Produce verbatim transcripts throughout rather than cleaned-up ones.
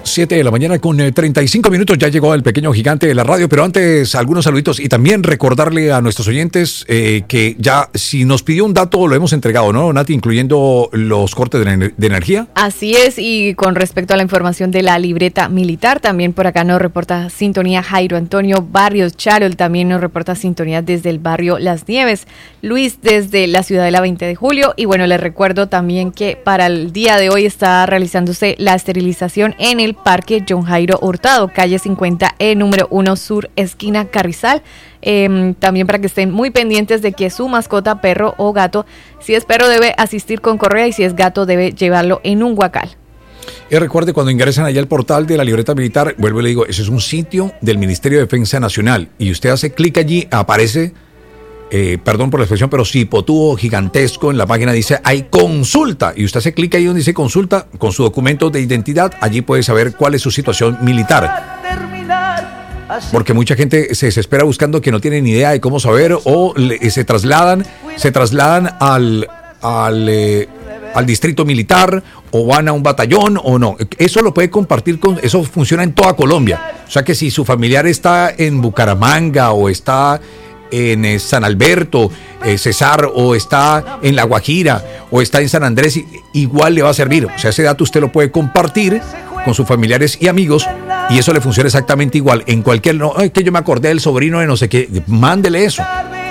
siete de la mañana con eh, treinta y cinco minutos. Ya llegó el pequeño gigante de la radio, pero antes algunos saluditos y también recordarle a nuestros oyentes eh, que ya si nos pidió un dato lo hemos entregado, ¿no, Nati? Incluyendo los cortes de, de energía. Así es, y con respecto a la información de la libreta militar, también por acá nos reporta sintonía Jairo Antonio Barrios Charol, también nos reporta sintonía desde el barrio Las Nieves, Luis desde la ciudad de la veinte de julio, y bueno, les recuerdo también que para el día de hoy está realizándose la esterilización en el Parque John Jairo Hurtado, calle cincuenta E, número uno Sur, esquina Carrizal. Eh, también para que estén muy pendientes de que su mascota, perro o gato, si es perro debe asistir con correa y si es gato debe llevarlo en un guacal. Y recuerde, cuando ingresan allá al portal de la libreta militar, vuelvo y le digo, ese es un sitio del Ministerio de Defensa Nacional y usted hace clic allí, aparece... Eh, perdón por la expresión, pero cipotudo gigantesco en la página dice hay consulta y usted hace clic ahí donde dice consulta con su documento de identidad, allí puede saber cuál es su situación militar, porque mucha gente se desespera buscando que no tiene ni idea de cómo saber o le, se trasladan se trasladan al al, eh, al distrito militar o van a un batallón o no. Eso lo puede compartir con, eso funciona en toda Colombia, o sea que si su familiar está en Bucaramanga o está en eh, San Alberto, eh, Cesar, o está en La Guajira, o está en San Andrés, igual le va a servir. O sea, ese dato usted lo puede compartir con sus familiares y amigos, y eso le funciona exactamente igual. En cualquier, no, es que yo me acordé del sobrino de no sé qué, mándele eso.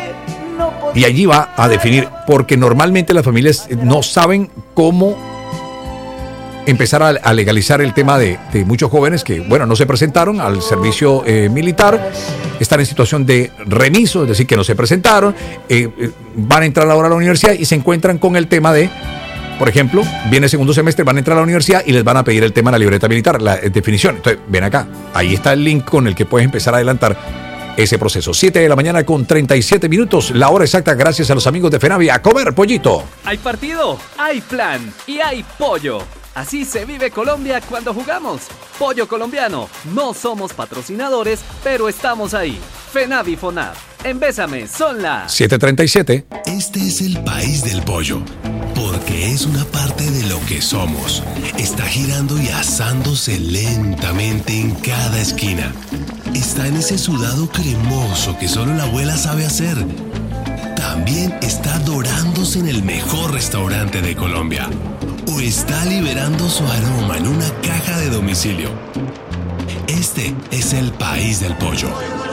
Y allí va a definir, porque normalmente las familias no saben cómo empezar a, a legalizar el tema de, de muchos jóvenes que, bueno, no se presentaron al servicio eh, militar, están en situación de remiso, es decir, que no se presentaron, eh, eh, van a entrar ahora a la universidad y se encuentran con el tema de, por ejemplo, viene el segundo semestre, van a entrar a la universidad y les van a pedir el tema de la libreta militar, la eh, definición. Entonces, ven acá, ahí está el link con el que puedes empezar a adelantar ese proceso. siete de la mañana con treinta y siete minutos, la hora exacta, gracias a los amigos de FENAVI. A comer, pollito. Hay partido, hay plan y hay pollo. Así se vive Colombia cuando jugamos. Pollo colombiano. No somos patrocinadores, pero estamos ahí. FENAVI FONAV. En Bésame son las siete treinta y siete. Este es el país del pollo, porque es una parte de lo que somos. Está girando y asándose lentamente en cada esquina. Está en ese sudado cremoso que solo la abuela sabe hacer. También está dorándose en el mejor restaurante de Colombia. O está liberando su aroma en una caja de domicilio. Este es el país del pollo.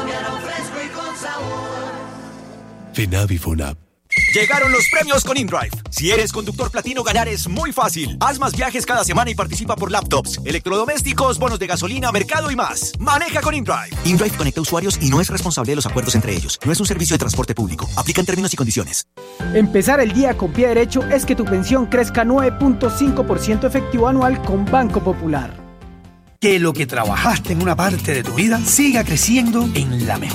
FENAVI FONAV. Llegaron los premios con InDrive. Si eres conductor platino, ganar es muy fácil. Haz más viajes cada semana y participa por laptops, electrodomésticos, bonos de gasolina, mercado y más. Maneja con InDrive. InDrive conecta usuarios y no es responsable de los acuerdos entre ellos. No es un servicio de transporte público. Aplican términos y condiciones. Empezar el día con pie derecho es que tu pensión crezca nueve punto cinco por ciento efectivo anual con Banco Popular. Que lo que trabajaste en una parte de tu vida siga creciendo en la mejor